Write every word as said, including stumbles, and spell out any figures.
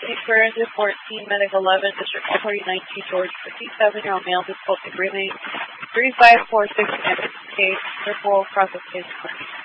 City Burns Report, Team Medic eleven, District one forty nineteen, George, fifty-seven-year-old male, difficult agreement, three five four six case, triple process case.